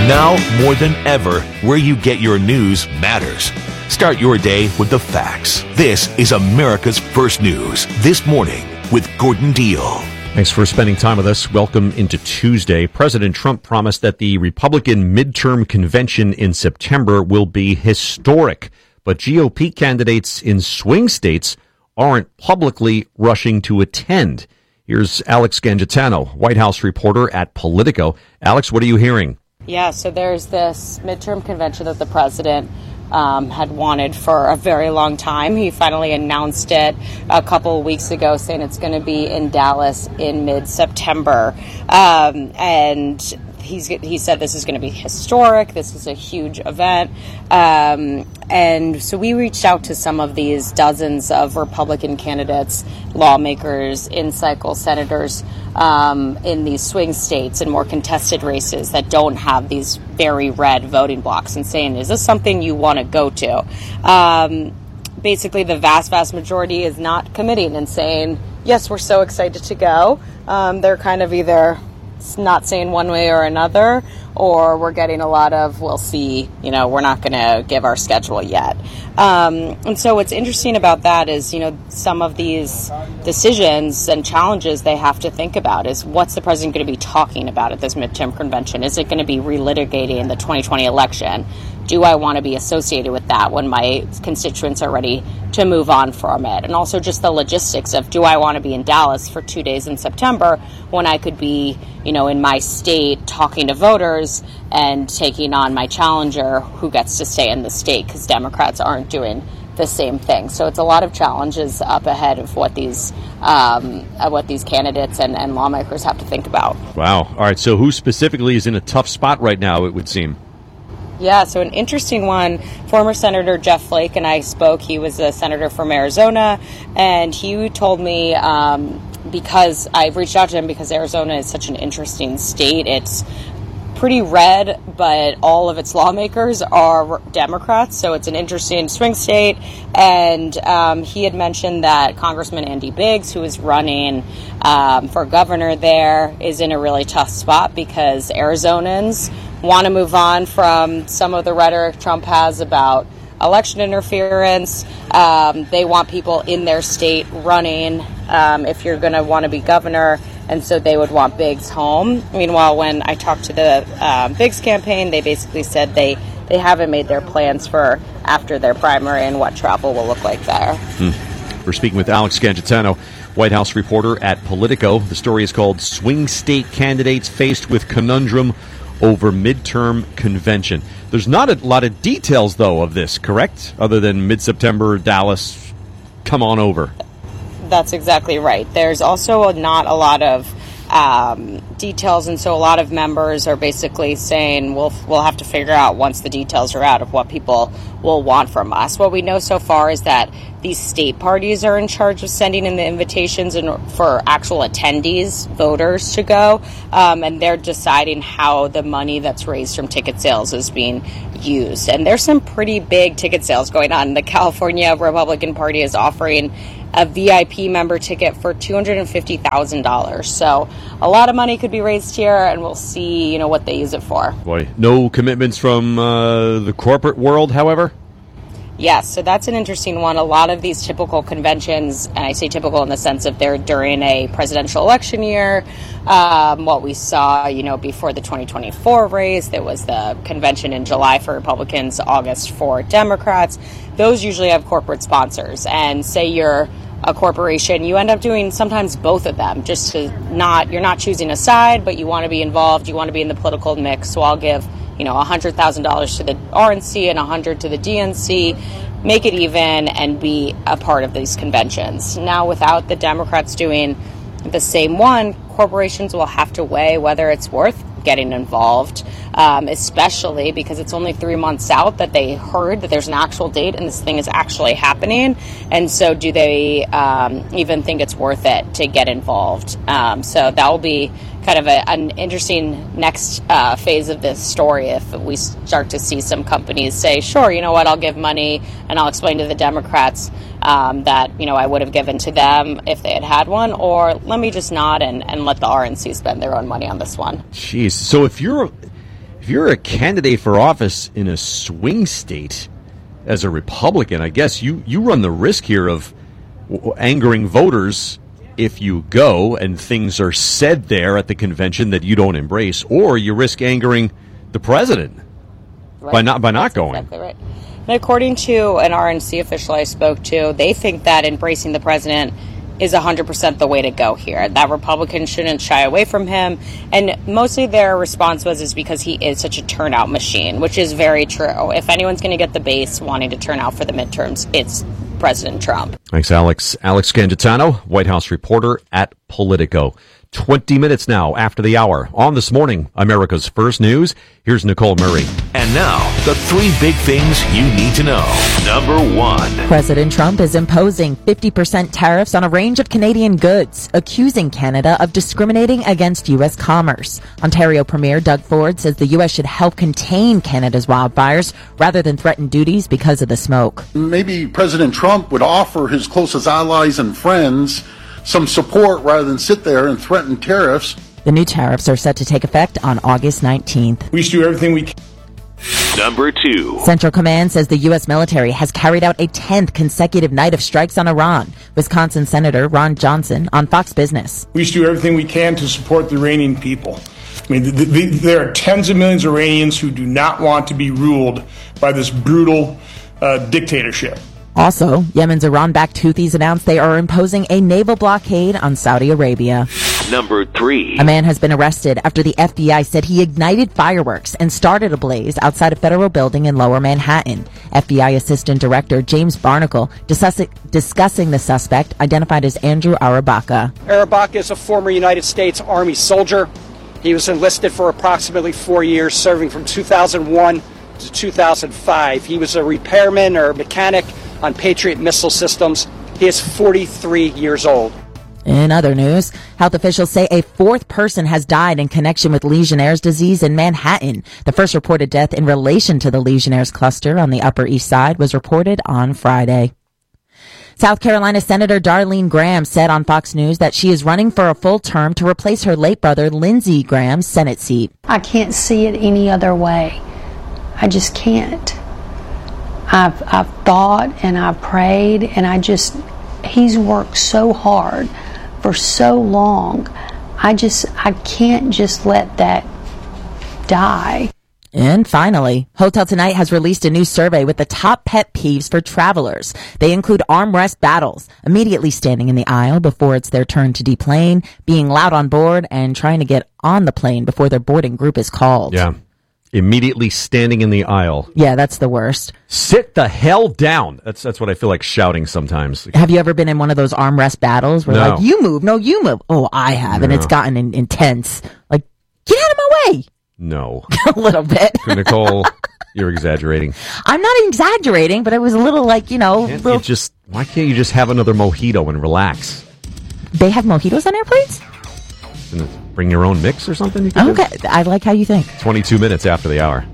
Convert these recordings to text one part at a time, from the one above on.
Now, more than ever, where you get your news matters. Start your day with the facts. This is America's First News This Morning with Gordon Deal. Thanks for spending time with us. Welcome into Tuesday. President Trump promised that the Republican midterm convention in September will be historic, but GOP candidates in swing states aren't publicly rushing to attend. Here's Alex Gangitano, White House reporter at Politico. Alex, what are you hearing? Yeah, so there's this midterm convention that the president had wanted for a very long time. He finally announced it a couple of weeks ago, saying it's going to be in Dallas in mid-September. And he said this is going to be historic. This is a huge event. And so we reached out to some of these dozens of Republican candidates, lawmakers, in-cycle senators in these swing states and more contested races that don't have these very red voting blocks, and saying, is this something you want to go to? Basically, the vast majority is not committing and saying, yes, we're so excited to go. They're kind of either not saying one way or another, or we're getting a lot of, we'll see, we're not going to give our schedule yet. And so what's interesting about that is, some of these decisions and challenges they have to think about is, what's the president going to be talking about at this midterm convention? Is it going to be relitigating the 2020 election? Do I want to be associated with that when my constituents are ready to move on from it? And also just the logistics of, do I want to be in Dallas for 2 days in September when I could be, in my state talking to voters and taking on my challenger who gets to stay in the state, because Democrats aren't doing the same thing. So it's a lot of challenges up ahead of what these candidates and lawmakers have to think about. Wow. All right. So who specifically is in a tough spot right now, it would seem? Yeah, so an interesting one. Former Senator Jeff Flake and I spoke. He was a senator from Arizona, and he told me, because I've reached out to him because Arizona is such an interesting state. It's pretty red, but all of its lawmakers are Democrats, so it's an interesting swing state. And he had mentioned that Congressman Andy Biggs, who is running for governor there, is in a really tough spot because Arizonans want to move on from some of the rhetoric Trump has about election interference. They want people in their state running if you're going to want to be governor, and so they would want Biggs home. Meanwhile, when I talked to the Biggs campaign, they basically said they haven't made their plans for after their primary and what travel will look like there. We're speaking with Alex Gangitano, White House reporter at Politico. The story is called Swing State Candidates Faced with Conundrum Over Midterm Convention. There's not a lot of details, though, of this, correct? Other than mid-September, Dallas, come on over. That's exactly right. There's also not a lot of details, and so a lot of members are basically saying we'll have to figure out once the details are out of what people will want from us. What we know so far is that these state parties are in charge of sending in the invitations and for actual attendees, voters, to go, and they're deciding how the money that's raised from ticket sales is being used. And there's some pretty big ticket sales going on. The California Republican Party is offering a VIP member ticket for $250,000. So a lot of money could be raised here, and we'll see, what they use it for. Boy, no commitments from the corporate world, however? Yes, so that's an interesting one. A lot of these typical conventions, and I say typical in the sense of they're during a presidential election year. What we saw, before the 2024 race, there was the convention in July for Republicans, August for Democrats. Those usually have corporate sponsors. And say you're a corporation, you end up doing sometimes both of them, just to you're not choosing a side, but you want to be involved, you want to be in the political mix. So I'll give $100,000 to the RNC and $100,000 to the DNC, make it even, and be a part of these conventions. Now, without the Democrats doing the same one, corporations will have to weigh whether it's worth getting involved, especially because it's only 3 months out that they heard that there's an actual date and this thing is actually happening. And so do they even think it's worth it to get involved? So that will be kind of an interesting next phase of this story if we start to see some companies say, sure, I'll give money and I'll explain to the Democrats that, I would have given to them if they had one, or let me just not and let the RNC spend their own money on this one. Jeez. So if you're if you're a candidate for office in a swing state as a Republican, I guess you run the risk here of angering voters if you go and things are said there at the convention that you don't embrace, or you risk angering the president by not going. Exactly right. And according to an RNC official I spoke to, they think that embracing the president is 100% the way to go here. That Republicans shouldn't shy away from him. And mostly their response is because he is such a turnout machine, which is very true. If anyone's going to get the base wanting to turn out for the midterms, it's President Trump. Thanks, Alex. Alex Canditano, White House reporter at Politico. 20 minutes now after the hour. On This Morning, America's First News, here's Nicole Murray. And now, the three big things you need to know. Number one. President Trump is imposing 50% tariffs on a range of Canadian goods, accusing Canada of discriminating against U.S. commerce. Ontario Premier Doug Ford says the U.S. should help contain Canada's wildfires rather than threaten duties because of the smoke. Maybe President Trump would offer his closest allies and friends some support rather than sit there and threaten tariffs. The new tariffs are set to take effect on August 19th. We should do everything we can. Number two. Central Command says the U.S. military has carried out a 10th consecutive night of strikes on Iran. Wisconsin Senator Ron Johnson on Fox Business. We should do everything we can to support the Iranian people. I mean, there are tens of millions of Iranians who do not want to be ruled by this brutal dictatorship. Also, Yemen's Iran-backed Houthis announced they are imposing a naval blockade on Saudi Arabia. Number three. A man has been arrested after the FBI said he ignited fireworks and started a blaze outside a federal building in Lower Manhattan. FBI Assistant Director James Barnacle discussing the suspect, identified as Andrew Arabaka. Arabaka is a former United States Army soldier. He was enlisted for approximately 4 years, serving from 2001 to 2005. He was a repairman or mechanic on Patriot missile systems. He is 43 years old. In other news, health officials say a fourth person has died in connection with Legionnaire's disease in Manhattan. The first reported death in relation to the Legionnaire's cluster on the Upper East Side was reported on Friday. South Carolina Senator Darlene Graham said on Fox News that she is running for a full term to replace her late brother Lindsey Graham's Senate seat. I can't see it any other way. I just can't. I've thought and I've prayed, and he's worked so hard for so long. I can't just let that die. And finally, Hotel Tonight has released a new survey with the top pet peeves for travelers. They include armrest battles, immediately standing in the aisle before it's their turn to deplane, being loud on board, and trying to get on the plane before their boarding group is called. Yeah. Immediately standing in the aisle. Yeah, that's the worst. Sit the hell down. That's what I feel like shouting sometimes. Have you ever been in one of those armrest battles where like, you move, no, you move? Oh, I have, and it's gotten intense. Like, get out of my way. No. A little bit. Nicole, you're exaggerating. I'm not exaggerating, but it was a little like, why can't you just have another mojito and relax? They have mojitos on airplanes? Bring your own mix or something? You can okay, do? I like how you think. 22 minutes after the hour.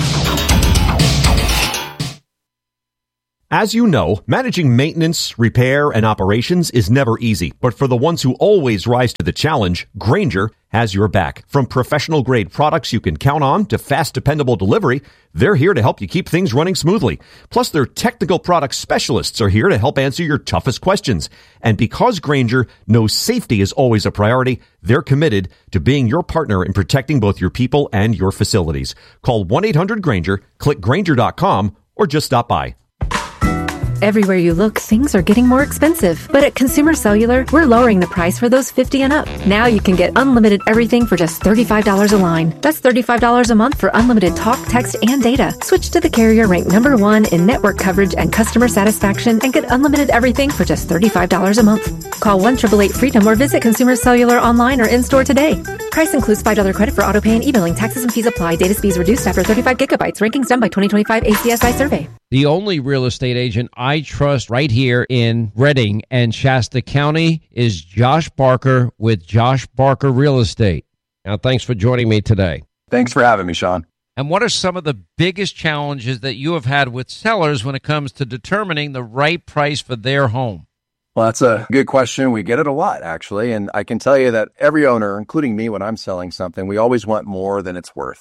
As you know, managing maintenance, repair, and operations is never easy. But for the ones who always rise to the challenge, Grainger has your back. From professional-grade products you can count on to fast, dependable delivery, they're here to help you keep things running smoothly. Plus, their technical product specialists are here to help answer your toughest questions. And because Grainger knows safety is always a priority, they're committed to being your partner in protecting both your people and your facilities. Call 1-800-GRAINGER, click Grainger.com, or just stop by. Everywhere you look, things are getting more expensive. But at Consumer Cellular, we're lowering the price for those 50 and up. Now you can get unlimited everything for just $35 a line. That's $35 a month for unlimited talk, text, and data. Switch to the carrier ranked #1 in network coverage and customer satisfaction and get unlimited everything for just $35 a month. Call 1-888-FREEDOM or visit Consumer Cellular online or in-store today. Price includes $5 credit for auto pay and e-billing. Taxes and fees apply. Data speeds reduced after 35 gigabytes. Rankings done by 2025 ACSI survey. The only real estate agent I trust right here in Reading and Shasta County is Josh Barker with Josh Barker Real Estate. Now, thanks for joining me today. Thanks for having me, Sean. And what are some of the biggest challenges that you have had with sellers when it comes to determining the right price for their home? Well, that's a good question. We get it a lot, actually. And I can tell you that every owner, including me when I'm selling something, we always want more than it's worth.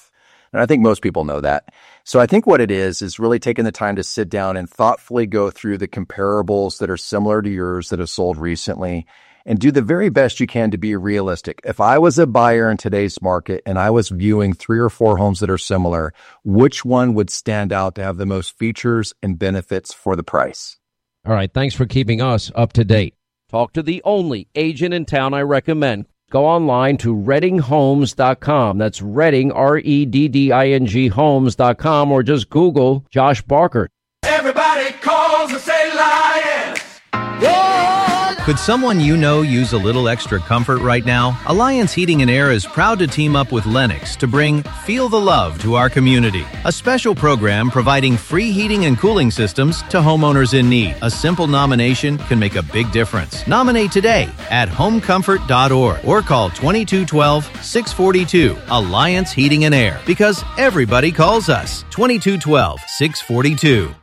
And I think most people know that. So I think what it is really taking the time to sit down and thoughtfully go through the comparables that are similar to yours that have sold recently and do the very best you can to be realistic. If I was a buyer in today's market and I was viewing 3 or 4 homes that are similar, which one would stand out to have the most features and benefits for the price? All right. Thanks for keeping us up to date. Talk to the only agent in town I recommend. Go online to ReddingHomes.com. That's Redding, REDDING Homes.com, or just Google Josh Barker. Everybody calls and say Lions. Could someone you know use a little extra comfort right now? Alliance Heating and Air is proud to team up with Lennox to bring Feel the Love to our community. A special program providing free heating and cooling systems to homeowners in need. A simple nomination can make a big difference. Nominate today at homecomfort.org or call 2212-642. Alliance Heating and Air, because everybody calls us. 2212-642.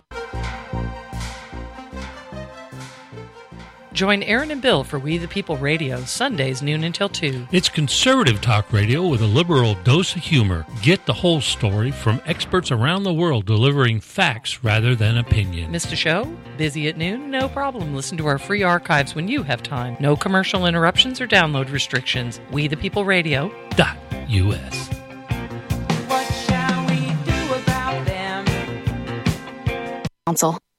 Join Aaron and Bill for We the People Radio, Sundays noon until 2. It's conservative talk radio with a liberal dose of humor. Get the whole story from experts around the world delivering facts rather than opinion. Missed a show? Busy at noon? No problem. Listen to our free archives when you have time. No commercial interruptions or download restrictions. We the People Radio.us. What shall we do about them? Council.